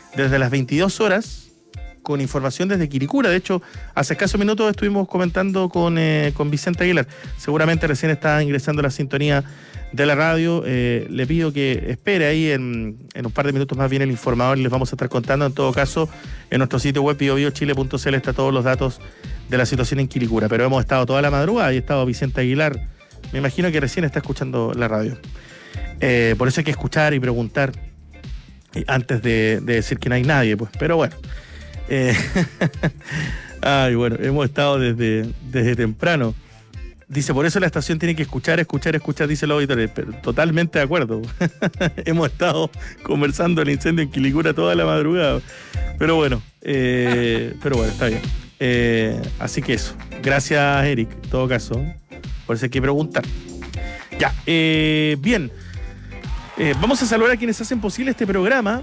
desde las 22 horas con información desde Quilicura. De hecho, hace escasos minutos estuvimos comentando con Vicente Aguilar. Seguramente recién está ingresando a la sintonía de la radio. Le pido que espere ahí en un par de minutos más viene el informador y les vamos a estar contando. En todo caso, en nuestro sitio web biobiochile.cl está todos los datos de la situación en Quilicura. Pero hemos estado toda la madrugada y ha estado Vicente Aguilar. Me imagino que recién está escuchando la radio. Por eso hay que escuchar y preguntar antes de decir que no hay nadie, pues. Pero bueno. Ay, bueno, hemos estado desde temprano. Dice, por eso la estación tiene que escuchar, dice el auditor. Pero totalmente de acuerdo. Hemos estado conversando el incendio en Quilicura toda la madrugada. Pero bueno, está bien. Así que eso. Gracias, Eric, en todo caso. Por eso hay que preguntar. Ya, bien. Vamos a saludar a quienes hacen posible este programa.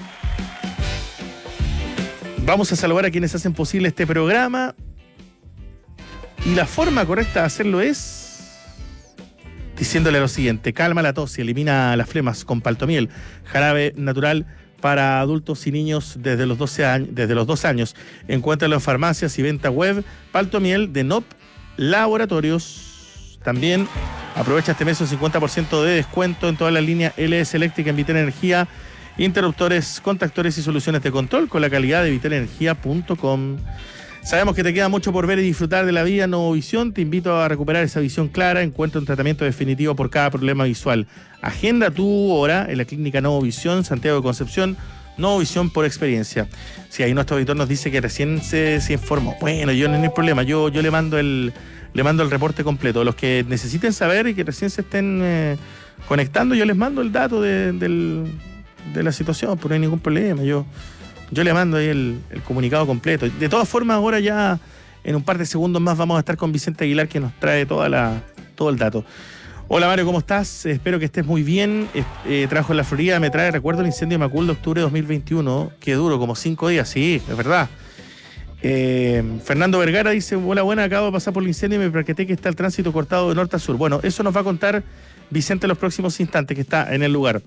Y la forma correcta de hacerlo es diciéndole lo siguiente: calma la tos y elimina las flemas con Paltomiel, jarabe natural para adultos y niños desde los 2 años. Encuéntralo en farmacias y venta web. Paltomiel de NOP Laboratorios. También aprovecha este mes un 50% de descuento en toda la línea LS Eléctrica en Vital Energía, interruptores, contactores y soluciones de control con la calidad de vitalenergia.com. Sabemos que te queda mucho por ver y disfrutar de la vida Novovisión. Te invito a recuperar esa visión clara. Encuentra un tratamiento definitivo por cada problema visual. Agenda tu hora en la clínica Novovisión, Santiago de Concepción. Novovisión por experiencia. Si ahí nuestro auditor nos dice que recién se informó. Bueno, yo no hay problema. Yo le mando el reporte completo. Los que necesiten saber y que recién se estén conectando, yo les mando el dato de la situación, pues no hay ningún problema. Yo le mando ahí el comunicado completo. De todas formas, ahora ya en un par de segundos más vamos a estar con Vicente Aguilar, que nos trae todo el dato. Hola Mario, ¿cómo estás? Espero que estés muy bien. Trabajo en la Florida, me trae recuerdo el incendio de Macul de octubre de 2021. Qué duro, como 5 días, sí, es verdad. Fernando Vergara dice, hola, buena, acabo de pasar por el incendio y me percaté que está el tránsito cortado de norte a sur. Bueno, eso nos va a contar Vicente en los próximos instantes, que está en el lugar.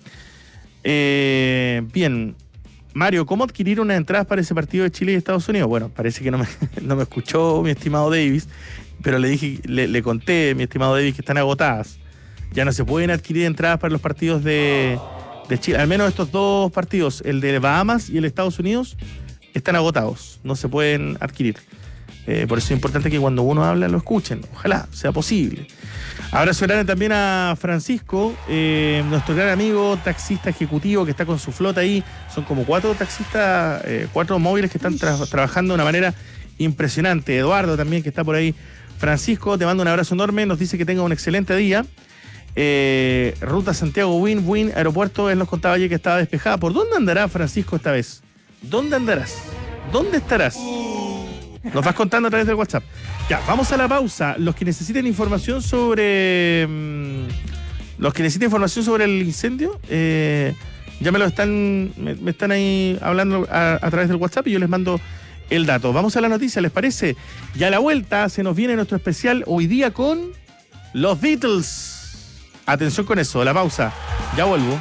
Bien, Mario, ¿cómo adquirir unas entradas para ese partido de Chile y Estados Unidos? Bueno, parece que no me escuchó mi estimado Davis, pero le conté, mi estimado Davis, que están agotadas. Ya no se pueden adquirir entradas para los partidos de Chile, al menos estos 2 partidos, el de Bahamas y el de Estados Unidos, están agotados, no se pueden adquirir. Por eso es importante que cuando uno habla lo escuchen, ojalá sea posible. Abrazo grande también a Francisco, nuestro gran amigo taxista ejecutivo que está con su flota ahí. Son como 4 taxistas, 4 móviles que están trabajando de una manera impresionante. Eduardo también, que está por ahí. Francisco, te mando un abrazo enorme, nos dice que tenga un excelente día. Ruta Santiago Win, aeropuerto, él nos contaba ayer que estaba despejada. ¿Por dónde andará Francisco esta vez? ¿Dónde andarás? ¿Dónde estarás? Nos vas contando a través del WhatsApp. Ya, vamos a la pausa. Los que necesiten información sobre el incendio, ya me están ahí hablando a través del WhatsApp y yo les mando el dato. Vamos a la noticia, ¿les parece? Y a la vuelta se nos viene nuestro especial hoy día con los Beatles. Atención con eso, la pausa. Ya vuelvo.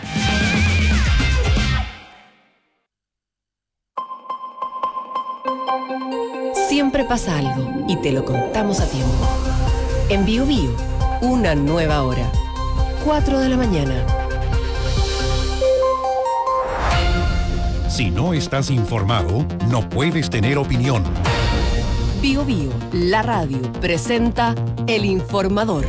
Siempre pasa algo y te lo contamos a tiempo. En Bio Bio, una nueva hora. 4 de la mañana. Si no estás informado, no puedes tener opinión. Bio Bio, la radio, presenta El Informador.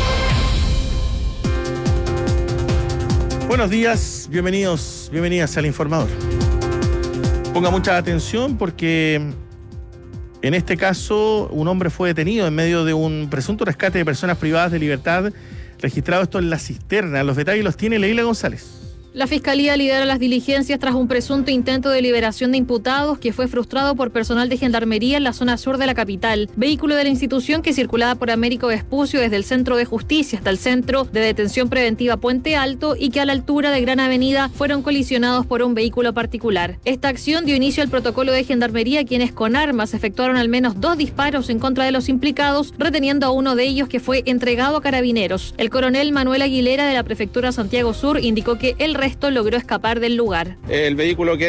Buenos días, bienvenidas al Informador. Ponga mucha atención porque en este caso un hombre fue detenido en medio de un presunto rescate de personas privadas de libertad, registrado esto en La Cisterna. Los detalles los tiene Leila González. La Fiscalía lidera las diligencias tras un presunto intento de liberación de imputados que fue frustrado por personal de Gendarmería en la zona sur de la capital. Vehículo de la institución que circulaba por Américo Vespucio desde el Centro de Justicia hasta el Centro de Detención Preventiva Puente Alto y que a la altura de Gran Avenida fueron colisionados por un vehículo particular. Esta acción dio inicio al protocolo de Gendarmería, quienes con armas efectuaron al menos 2 disparos en contra de los implicados, reteniendo a uno de ellos que fue entregado a Carabineros. El coronel Manuel Aguilera de la Prefectura Santiago Sur indicó que el resto logró escapar del lugar. El vehículo que